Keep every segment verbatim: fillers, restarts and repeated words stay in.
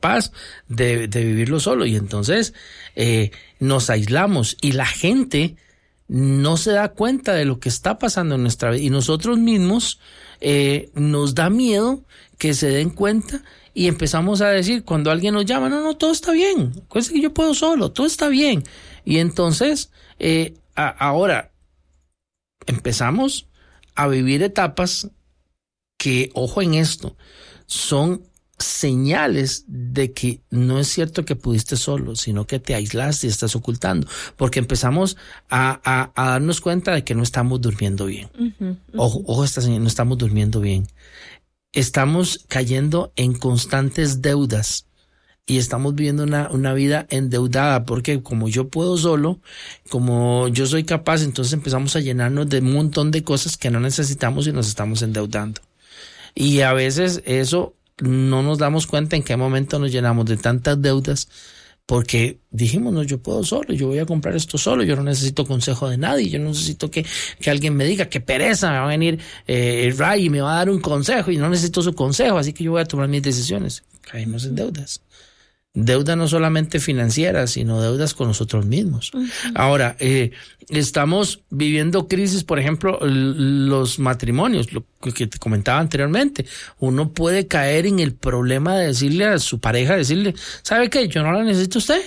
capaz de, de vivirlo solo. Y entonces eh, nos aislamos y la gente no se da cuenta de lo que está pasando en nuestra vida. Y nosotros mismos eh, nos da miedo que se den cuenta y empezamos a decir, cuando alguien nos llama, no, no, todo está bien, acuérdense que yo puedo solo, todo está bien. Y entonces, eh, a, ahora, empezamos a vivir etapas que, ojo en esto, son señales de que no es cierto que pudiste solo, sino que te aislaste y estás ocultando, porque empezamos a, a, a darnos cuenta de que no estamos durmiendo bien. Uh-huh, uh-huh. Ojo, ojo esta señal, no estamos durmiendo bien. Estamos cayendo en constantes deudas y estamos viviendo una, una vida endeudada, porque como yo puedo solo, como yo soy capaz, entonces empezamos a llenarnos de un montón de cosas que no necesitamos y nos estamos endeudando. Y a veces eso no nos damos cuenta en qué momento nos llenamos de tantas deudas, porque dijimos, no, yo puedo solo, yo voy a comprar esto solo, yo no necesito consejo de nadie, yo no necesito que, que alguien me diga, qué pereza, me va a venir eh, Ray y me va a dar un consejo y no necesito su consejo, así que yo voy a tomar mis decisiones. Caímos en deudas. Deuda no solamente financiera, sino deudas con nosotros mismos. Uh-huh. Ahora, eh, estamos viviendo crisis, por ejemplo, los matrimonios, lo que te comentaba anteriormente. Uno puede caer en el problema de decirle a su pareja, decirle, ¿sabe qué? Yo no la necesito a usted.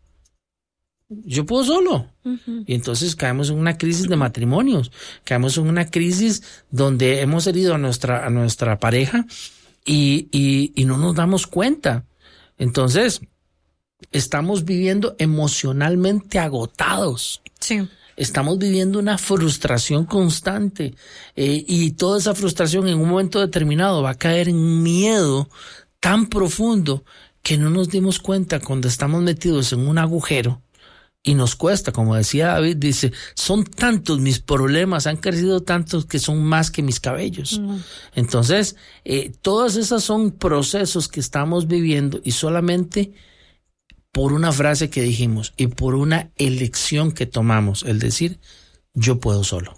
Yo puedo solo. Uh-huh. Y entonces caemos en una crisis de matrimonios. Caemos en una crisis donde hemos herido a nuestra, a nuestra pareja y, y, y no nos damos cuenta. Entonces, estamos viviendo emocionalmente agotados. Sí. Estamos viviendo una frustración constante eh, y toda esa frustración en un momento determinado va a caer en miedo tan profundo que no nos dimos cuenta cuando estamos metidos en un agujero y nos cuesta, como decía David, dice, son tantos mis problemas, han crecido tantos que son más que mis cabellos. Mm. Entonces, eh, todas esas son procesos que estamos viviendo y solamente por una frase que dijimos y por una elección que tomamos, el decir, yo puedo solo.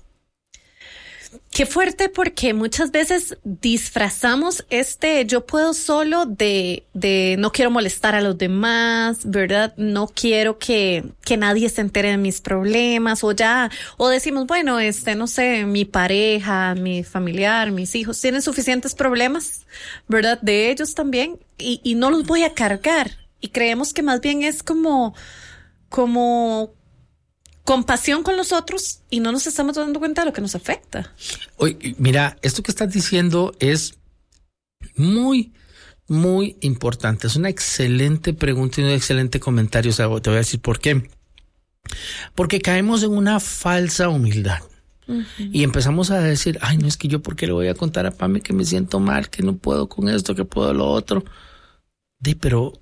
Qué fuerte, porque muchas veces disfrazamos este yo puedo solo de, de no quiero molestar a los demás, ¿verdad? No quiero que, que nadie se entere de mis problemas, o ya, o decimos, bueno, este, no sé, mi pareja, mi familiar, mis hijos tienen suficientes problemas, ¿verdad? De ellos también, y, y no los voy a cargar. Y creemos que más bien es como, como, compasión con los otros y no nos estamos dando cuenta de lo que nos afecta. Oye, mira, esto que estás diciendo es muy, muy importante. Es una excelente pregunta y un excelente comentario. O sea, te voy a decir por qué. Porque caemos en una falsa humildad. Uh-huh. Y empezamos a decir, ay, no, es que yo por qué le voy a contar a Pame que me siento mal, que no puedo con esto, que puedo lo otro. De, pero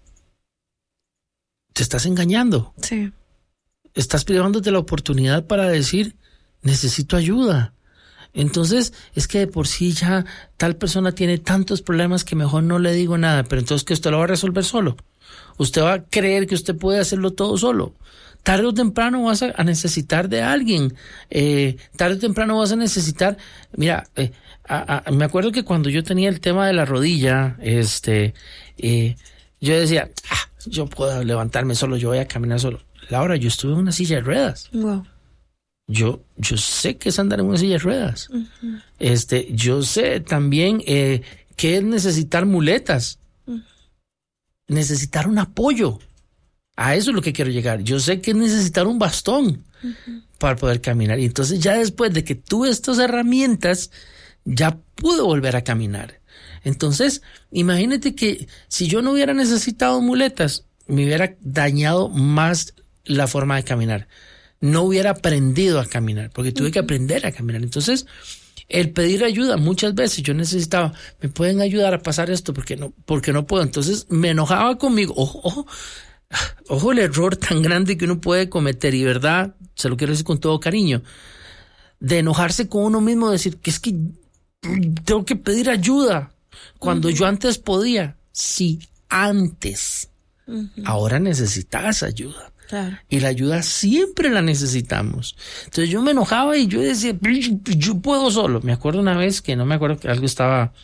te estás engañando. Sí. Estás privándote la oportunidad para decir, necesito ayuda. Entonces, es que de por sí ya tal persona tiene tantos problemas que mejor no le digo nada, pero entonces que usted lo va a resolver solo. Usted va a creer que usted puede hacerlo todo solo. Tarde o temprano vas a necesitar de alguien. Eh, tarde o temprano vas a necesitar, mira, eh, a, a, me acuerdo que cuando yo tenía el tema de la rodilla, este, eh, yo decía, ah, yo puedo levantarme solo, yo voy a caminar solo. Laura, yo estuve en una silla de ruedas. Wow. Yo, yo sé que es andar en una silla de ruedas. Uh-huh. Este, yo sé también eh, que es necesitar muletas. Uh-huh. Necesitar un apoyo. A eso es lo que quiero llegar. Yo sé que es necesitar un bastón uh-huh. para poder caminar. Y entonces ya después de que tuve estas herramientas, ya pude volver a caminar. Entonces, imagínate que si yo no hubiera necesitado muletas, me hubiera dañado más la forma de caminar. No hubiera aprendido a caminar, porque tuve que aprender a caminar. Entonces, el pedir ayuda, muchas veces yo necesitaba, ¿me pueden ayudar a pasar esto? Porque no, porque no puedo. Entonces, me enojaba conmigo. Ojo, ojo, ojo el error tan grande que uno puede cometer, y verdad, se lo quiero decir con todo cariño, de enojarse con uno mismo, decir que es que tengo que pedir ayuda, cuando uh-huh. yo antes podía. Sí, antes. Uh-huh. Ahora necesitas ayuda. Claro. Y la ayuda siempre la necesitamos. Entonces yo me enojaba y yo decía, yo puedo solo. Me acuerdo una vez que no me acuerdo que algo estaba,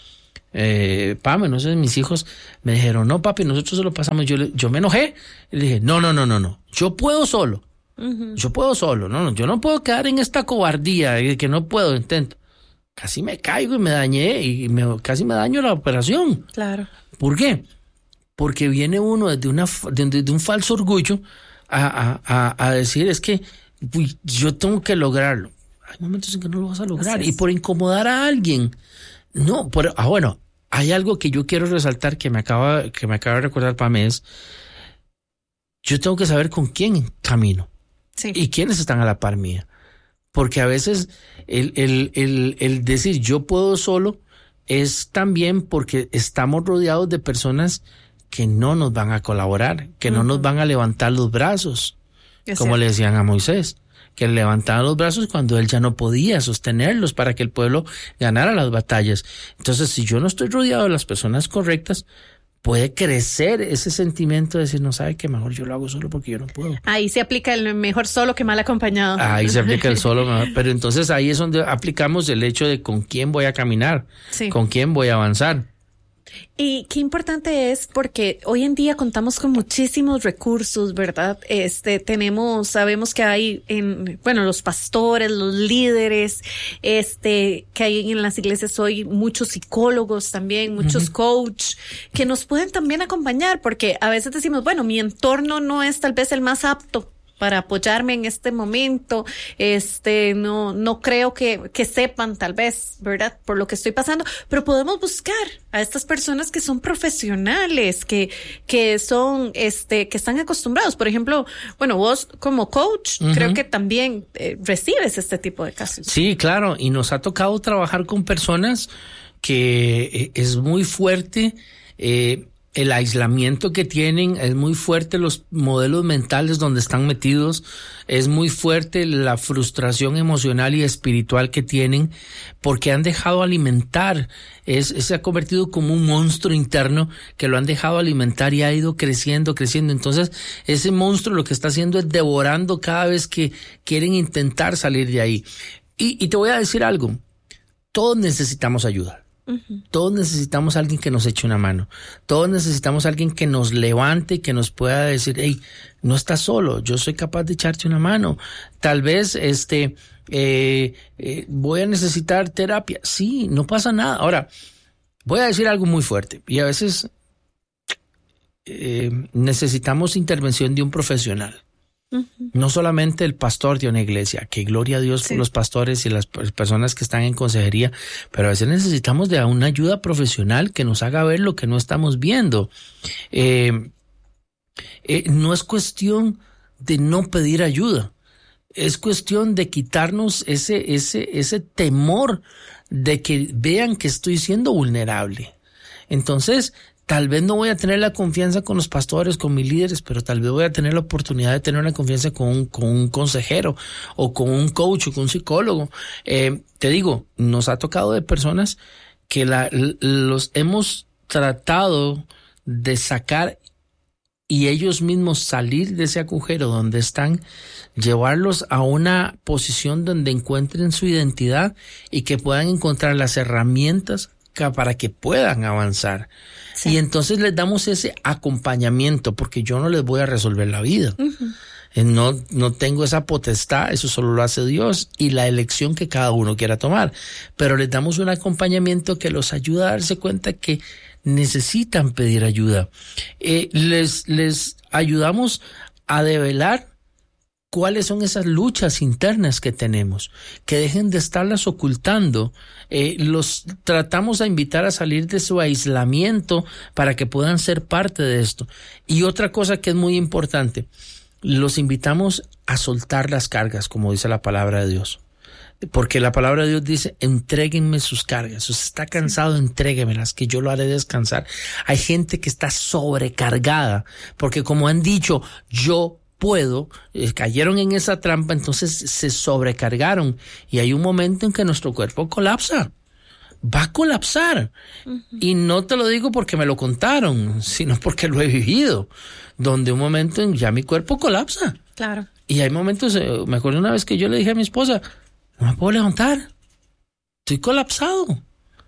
eh, Pame, no sé, mis hijos me dijeron, no papi, nosotros se lo pasamos, yo, le, yo me enojé, y le dije, no, no, no, no, no, yo puedo solo, uh-huh. yo puedo solo, no, no, yo no puedo quedar en esta cobardía de que no puedo, intento. Casi me caigo y me dañé y me, casi me daño la operación. Claro. ¿Por qué? Porque viene uno desde, una, desde un falso orgullo a, a, a decir, es que uy, yo tengo que lograrlo. Hay momentos en que no lo vas a lograr. Y por incomodar a alguien. No, por, ah, bueno, hay algo que yo quiero resaltar que me acaba, que me acaba de recordar Pame, es yo tengo que saber con quién camino. Sí. Y quiénes están a la par mía. Porque a veces el, el, el, el decir yo puedo solo es también porque estamos rodeados de personas que no nos van a colaborar, que uh-huh. no nos van a levantar los brazos, es como cierto. Le decían a Moisés, que le levantaban los brazos cuando él ya no podía sostenerlos para que el pueblo ganara las batallas. Entonces, si yo no estoy rodeado de las personas correctas, puede crecer ese sentimiento de decir, no sabe que mejor yo lo hago solo porque yo no puedo. Ahí se aplica el mejor solo que mal acompañado. Ahí se aplica el solo mejor, pero entonces ahí es donde aplicamos el hecho de con quién voy a caminar, sí. con quién voy a avanzar. Y qué importante es porque hoy en día contamos con muchísimos recursos, ¿verdad? Este, tenemos, sabemos que hay en, bueno, los pastores, los líderes, este, que hay en las iglesias hoy muchos psicólogos también, muchos uh-huh. coach, que nos pueden también acompañar porque a veces decimos, bueno, mi entorno no es tal vez el más apto para apoyarme en este momento, este, no, no creo que, que sepan tal vez, ¿verdad? Por lo que estoy pasando, pero podemos buscar a estas personas que son profesionales, que, que son, este, que están acostumbrados. Por ejemplo, bueno, vos como coach, uh-huh. creo que también eh, recibes este tipo de casos. Sí, claro, y nos ha tocado trabajar con personas que eh, es muy fuerte, eh, el aislamiento que tienen, es muy fuerte los modelos mentales donde están metidos, es muy fuerte la frustración emocional y espiritual que tienen porque han dejado alimentar, es, se ha convertido como un monstruo interno que lo han dejado alimentar y ha ido creciendo, creciendo. Entonces ese monstruo lo que está haciendo es devorando cada vez que quieren intentar salir de ahí. Y, y te voy a decir algo, todos necesitamos ayuda. Uh-huh. Todos necesitamos a alguien que nos eche una mano. Todos necesitamos a alguien que nos levante y que nos pueda decir, hey, no estás solo, yo soy capaz de echarte una mano. Tal vez este eh, eh, voy a necesitar terapia. Sí, no pasa nada. Ahora, voy a decir algo muy fuerte y a veces eh, necesitamos intervención de un profesional. Uh-huh. No solamente el pastor de una iglesia, que gloria a Dios sí. por los pastores y las personas que están en consejería, pero a veces necesitamos de una ayuda profesional que nos haga ver lo que no estamos viendo. Eh, eh, no es cuestión de no pedir ayuda, es cuestión de quitarnos ese, ese, ese temor de que vean que estoy siendo vulnerable. Entonces, tal vez no voy a tener la confianza con los pastores, con mis líderes, pero tal vez voy a tener la oportunidad de tener una confianza con un, con un consejero o con un coach o con un psicólogo. Eh, te digo, nos ha tocado de personas que la, los hemos tratado de sacar y ellos mismos salir de ese agujero donde están, llevarlos a una posición donde encuentren su identidad y que puedan encontrar las herramientas para que puedan avanzar. Sí. Y entonces les damos ese acompañamiento porque yo no les voy a resolver la vida. Uh-huh. No, no tengo esa potestad, eso solo lo hace Dios y la elección que cada uno quiera tomar. Pero les damos un acompañamiento que los ayuda a darse cuenta que necesitan pedir ayuda. Eh, les, les ayudamos a develar cuáles son esas luchas internas que tenemos, que dejen de estarlas ocultando. Eh, los tratamos a invitar a salir de su aislamiento para que puedan ser parte de esto. Y otra cosa que es muy importante, los invitamos a soltar las cargas, como dice la palabra de Dios. Porque la palabra de Dios dice, entréguenme sus cargas. Si usted está cansado, entréguemelas, que yo lo haré descansar. Hay gente que está sobrecargada, porque como han dicho, yo puedo, eh, cayeron en esa trampa, entonces se sobrecargaron. Y hay un momento en que nuestro cuerpo colapsa. Va a colapsar. Uh-huh. Y no te lo digo porque me lo contaron, sino porque lo he vivido. Donde un momento en ya mi cuerpo colapsa. Claro. Y hay momentos, eh, me acuerdo una vez que yo le dije a mi esposa, no me puedo levantar, estoy colapsado.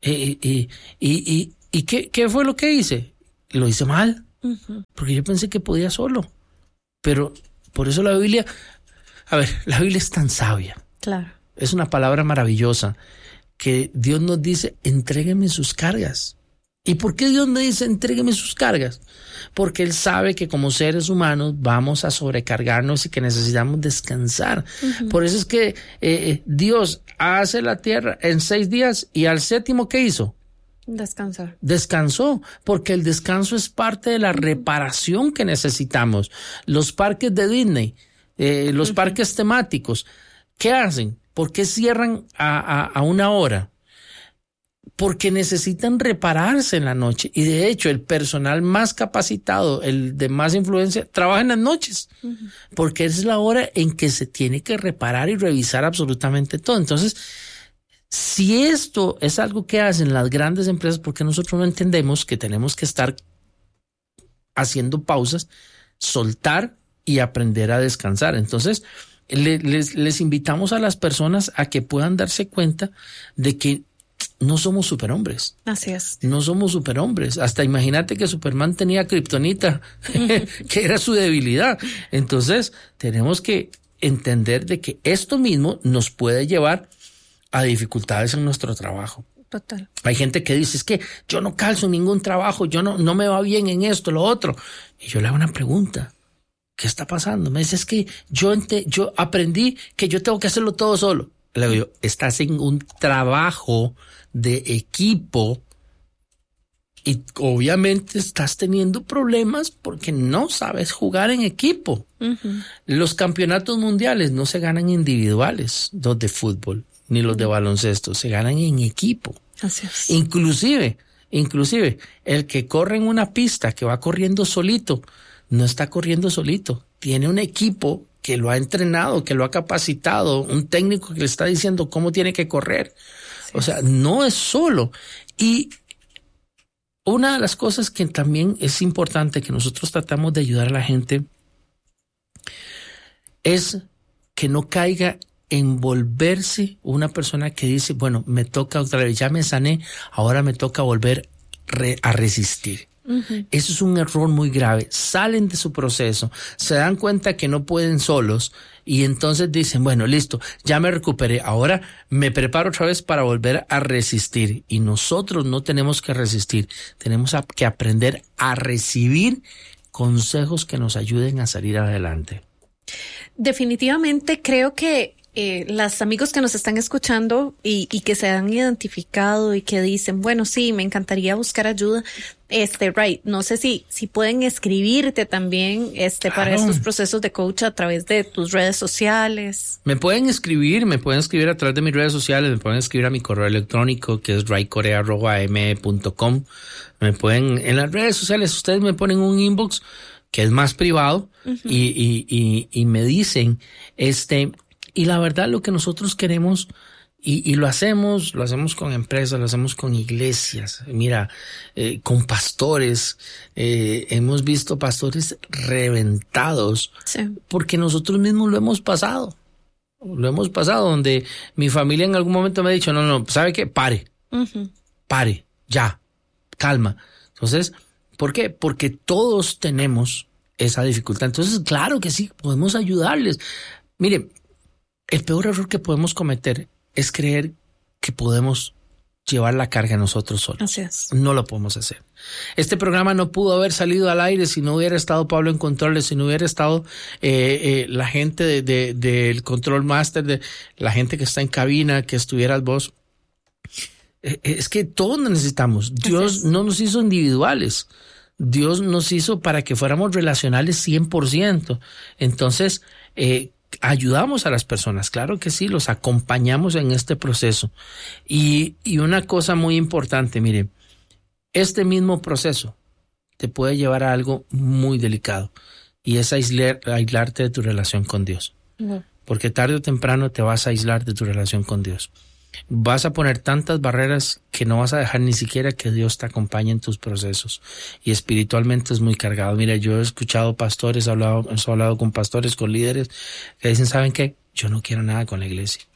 Eh, y y, y, y ¿qué, ¿qué fue lo que hice? Lo hice mal, uh-huh. porque yo pensé que podía solo. Pero por eso la Biblia, a ver, la Biblia es tan sabia. Claro. Es una palabra maravillosa que Dios nos dice, entrégueme sus cargas. ¿Y por qué Dios nos dice, entrégueme sus cargas? Porque Él sabe que como seres humanos vamos a sobrecargarnos y que necesitamos descansar. Uh-huh. Por eso es que eh, Dios hace la tierra en seis días y al séptimo, ¿qué hizo? Descansar. Descansó, porque el descanso es parte de la reparación que necesitamos. Los parques de Disney, eh, los uh-huh. parques temáticos, ¿qué hacen? ¿Por qué cierran a, a, a una hora? Porque necesitan repararse en la noche. Y de hecho, el personal más capacitado, el de más influencia, trabaja en las noches. Uh-huh. Porque es la hora en que se tiene que reparar y revisar absolutamente todo. Entonces, si esto es algo que hacen las grandes empresas, ¿por qué nosotros no entendemos que tenemos que estar haciendo pausas, soltar y aprender a descansar? Entonces, les, les invitamos a las personas a que puedan darse cuenta de que no somos superhombres. Así es. No somos superhombres. Hasta imagínate que Superman tenía kriptonita, que era su debilidad. Entonces, tenemos que entender de que esto mismo nos puede llevar a dificultades en nuestro trabajo. Total. Hay gente que dice, es que yo no calzo ningún trabajo, yo no, no me va bien en esto, lo otro. Y yo le hago una pregunta. ¿Qué está pasando? Me dice, es que yo, ente, yo aprendí que yo tengo que hacerlo todo solo. Le digo yo, estás en un trabajo de equipo y obviamente estás teniendo problemas porque no sabes jugar en equipo. Uh-huh. Los campeonatos mundiales no se ganan individuales, los de fútbol, ni los de baloncesto, se ganan en equipo. Así es. Inclusive, inclusive, el que corre en una pista, que va corriendo solito, no está corriendo solito, tiene un equipo que lo ha entrenado, que lo ha capacitado, un técnico que le está diciendo cómo tiene que correr. Sí. O sea, no es solo. Y una de las cosas que también es importante que nosotros tratamos de ayudar a la gente es que no caiga en volverse una persona que dice, bueno, me toca otra vez, ya me sané, ahora me toca volver re- a resistir. Uh-huh. Eso es un error muy grave. Salen de su proceso, se dan cuenta que no pueden solos y entonces dicen, bueno, listo, ya me recuperé, ahora me preparo otra vez para volver a resistir. Y nosotros no tenemos que resistir, tenemos que aprender a recibir consejos que nos ayuden a salir adelante. Definitivamente creo que Eh, las amigos que nos están escuchando y, y que se han identificado y que dicen, bueno, sí, me encantaría buscar ayuda, este, right, no sé si, si pueden escribirte también, este, claro, para estos procesos de coach a través de tus redes sociales. Me pueden escribir, me pueden escribir a través de mis redes sociales, me pueden escribir a mi correo electrónico que es raycorea arroba m punto com. Me pueden, en las redes sociales, ustedes me ponen un inbox que es más privado. Uh-huh. y, y, y, y me dicen, este, y la verdad lo que nosotros queremos, y, y lo hacemos, lo hacemos con empresas, lo hacemos con iglesias, mira, eh, con pastores, eh, hemos visto pastores reventados, sí, porque nosotros mismos lo hemos pasado, lo hemos pasado, donde mi familia en algún momento me ha dicho, no, no, ¿sabe qué? Pare, uh-huh. pare, ya, calma. Entonces, ¿por qué? Porque todos tenemos esa dificultad. Entonces, claro que sí, podemos ayudarles. Mire, el peor error que podemos cometer es creer que podemos llevar la carga nosotros solos. Así es. No lo podemos hacer. Este programa no pudo haber salido al aire si no hubiera estado Pablo en controles, si no hubiera estado eh, eh, la gente de, de, del Control Master, de la gente que está en cabina, que estuvieras vos. Eh, es que todos necesitamos. Dios no nos hizo individuales. Dios nos hizo para que fuéramos relacionales cien por ciento. Entonces, eh, ayudamos a las personas, claro que sí, los acompañamos en este proceso. Y, y una cosa muy importante, mire, este mismo proceso te puede llevar a algo muy delicado y es aislar, aislarte de tu relación con Dios. Uh-huh. Porque tarde o temprano te vas a aislar de tu relación con Dios. Vas a poner tantas barreras que no vas a dejar ni siquiera que Dios te acompañe en tus procesos. Y espiritualmente es muy cargado. Mira, yo he escuchado pastores, he hablado, he hablado con pastores, con líderes que dicen, ¿saben qué? Yo no quiero nada con la iglesia.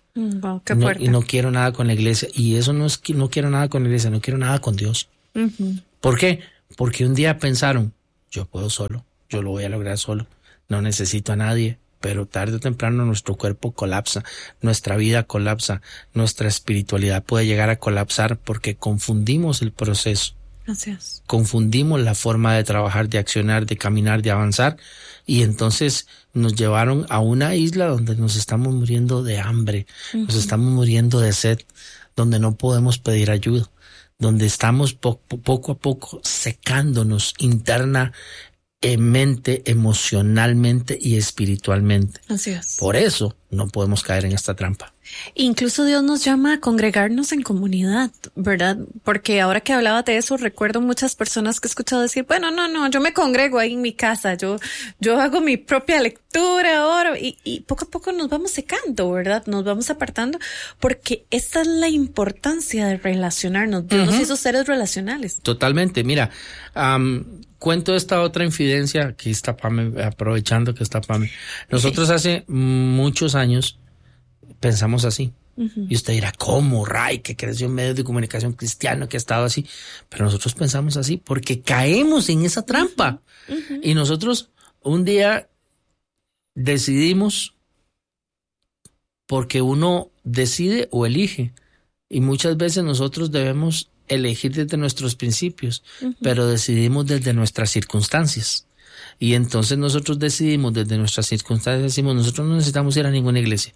Wow, qué no, fuerte. y no quiero nada con la iglesia. Y eso no es que no quiero nada con la iglesia, no quiero nada con Dios. Uh-huh. ¿Por qué? Porque un día pensaron, yo puedo solo, yo lo voy a lograr solo, no necesito a nadie. Pero tarde o temprano nuestro cuerpo colapsa, nuestra vida colapsa, nuestra espiritualidad puede llegar a colapsar porque confundimos el proceso. Así es. Confundimos la forma de trabajar, de accionar, de caminar, de avanzar, y entonces nos llevaron a una isla donde nos estamos muriendo de hambre, uh-huh. nos estamos muriendo de sed, donde no podemos pedir ayuda, donde estamos po- poco a poco secándonos interna mente, emocionalmente y espiritualmente. Así es. Por eso no podemos caer en esta trampa. Incluso Dios nos llama a congregarnos en comunidad, ¿verdad? Porque ahora que hablaba de eso, recuerdo muchas personas que he escuchado decir, bueno, no, no, yo me congrego ahí en mi casa, yo, yo hago mi propia lectura, oro, y, y poco a poco nos vamos secando, ¿verdad? Nos vamos apartando, porque esta es la importancia de relacionarnos. Dios uh-huh. nos hizo seres relacionales. Totalmente. Mira, um, cuento esta otra infidencia, aquí está Pame, aprovechando que está Pame. Nosotros sí. hace muchos años pensamos así. Uh-huh. Y usted dirá, ¿cómo? Ray, que creció en medios de comunicación cristiano, que ha estado así. Pero nosotros pensamos así porque caemos en esa trampa. Uh-huh. Y nosotros un día decidimos, porque uno decide o elige. Y muchas veces nosotros debemos elegir desde nuestros principios, uh-huh. pero decidimos desde nuestras circunstancias. Y entonces nosotros decidimos desde nuestras circunstancias, decimos, nosotros no necesitamos ir a ninguna iglesia.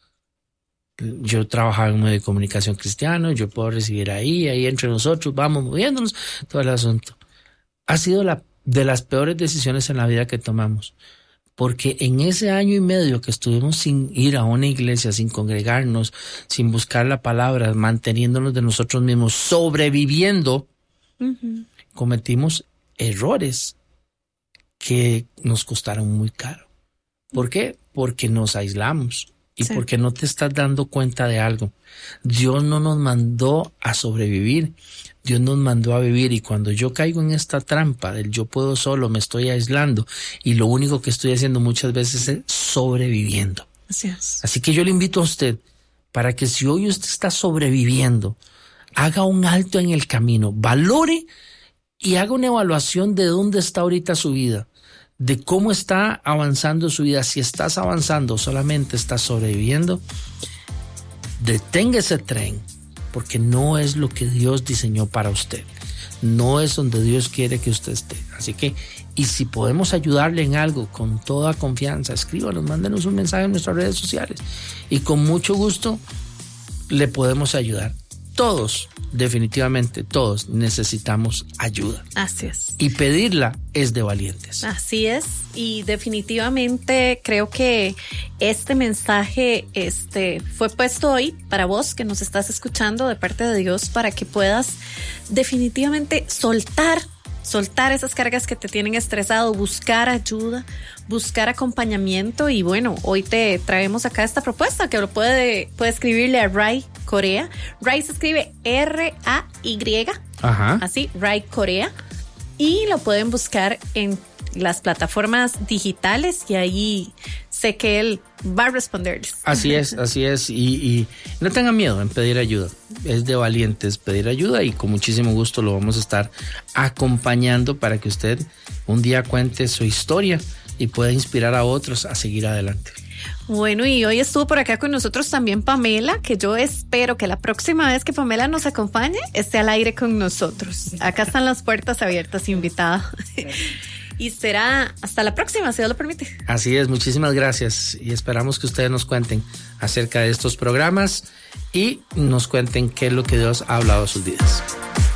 Yo trabajaba en un medio de comunicación cristiano, yo puedo recibir ahí, ahí entre nosotros, vamos moviéndonos, todo el asunto. Ha sido la de las peores decisiones en la vida que tomamos, porque en ese año y medio que estuvimos sin ir a una iglesia, sin congregarnos, sin buscar la palabra, manteniéndonos de nosotros mismos, sobreviviendo, uh-huh. cometimos errores que nos costaron muy caro. ¿Por qué? Porque nos aislamos. Y sí. porque no te estás dando cuenta de algo. Dios no nos mandó a sobrevivir. Dios nos mandó a vivir. Y cuando yo caigo en esta trampa del yo puedo solo, me estoy aislando. Y lo único que estoy haciendo muchas veces es sobreviviendo. Así es. Así que yo le invito a usted para que si hoy usted está sobreviviendo, haga un alto en el camino, valore y haga una evaluación de dónde está ahorita su vida, de cómo está avanzando su vida. Si estás avanzando, solamente estás sobreviviendo, detenga ese tren, porque no es lo que Dios diseñó para usted. No es donde Dios quiere que usted esté. Así que, y si podemos ayudarle en algo, con toda confianza, escríbanos, mándenos un mensaje en nuestras redes sociales y con mucho gusto le podemos ayudar. Todos, definitivamente todos necesitamos ayuda. Así es. Y pedirla es de valientes. Así es. Y definitivamente creo que este mensaje este, fue puesto hoy para vos que nos estás escuchando de parte de Dios, para que puedas definitivamente soltar soltar esas cargas que te tienen estresado, buscar ayuda, buscar acompañamiento. Y bueno, hoy te traemos acá esta propuesta que lo puede, puede escribirle a Ray Corea. Ray se escribe R A Y. Ajá. Así, Ray Corea. Y lo pueden buscar en las plataformas digitales y ahí sé que él va a responderles. Así es, así es. Y, y no tengan miedo en pedir ayuda. Es de valientes pedir ayuda y con muchísimo gusto lo vamos a estar acompañando para que usted un día cuente su historia y pueda inspirar a otros a seguir adelante. Bueno, y hoy estuvo por acá con nosotros también Pamela, que yo espero que la próxima vez que Pamela nos acompañe esté al aire con nosotros. Acá están las puertas abiertas, invitada. Y será hasta la próxima, si Dios lo permite. Así es, muchísimas gracias. Y esperamos que ustedes nos cuenten acerca de estos programas y nos cuenten qué es lo que Dios ha hablado a sus vidas.